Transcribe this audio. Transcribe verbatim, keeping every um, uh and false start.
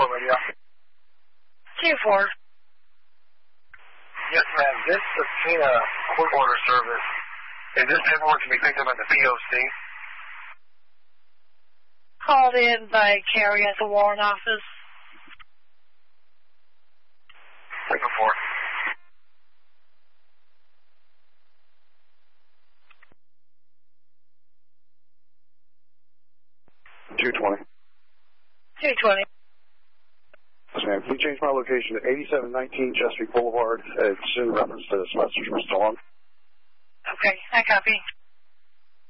four, radio. two four. Yes, ma'am. This subpoena court order service, is this paperwork to be picked up at the P O C? Called in by Carrie at the warrant office. Like before. two twenty. two twenty. Yes, ma'am. Can you change my location to eighty-seven nineteen Chesapeake Boulevard? It's in reference to this message from Stallone. Okay, I copy.